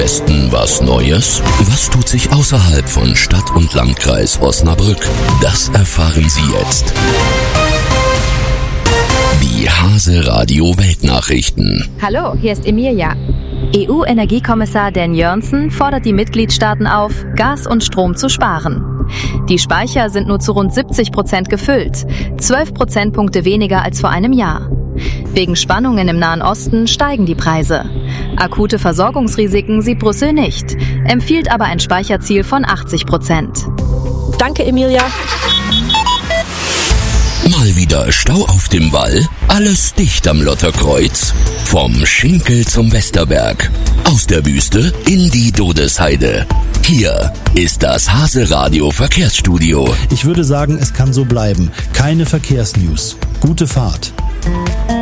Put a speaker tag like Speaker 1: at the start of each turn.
Speaker 1: Westen was Neues? Was tut sich außerhalb von Stadt und Landkreis Osnabrück? Das erfahren Sie jetzt. Die Hase Radio Weltnachrichten.
Speaker 2: Hallo, hier ist Emilia. EU-Energiekommissar Dan Jørgensen fordert die Mitgliedstaaten auf, Gas und Strom zu sparen. Die Speicher sind nur zu rund 70% gefüllt, 12 Prozentpunkte weniger als vor einem Jahr. Wegen Spannungen im Nahen Osten steigen die Preise. Akute Versorgungsrisiken sieht Brüssel nicht, empfiehlt aber ein Speicherziel von 80%.
Speaker 3: Danke, Emilia.
Speaker 1: Mal wieder Stau auf dem Wall? Alles dicht am Lotterkreuz? Vom Schinkel zum Westerberg. Aus der Wüste in die Dodesheide. Hier ist das Hase Radio Verkehrsstudio.
Speaker 4: Ich würde sagen, es kann so bleiben. Keine Verkehrsnews. Gute Fahrt.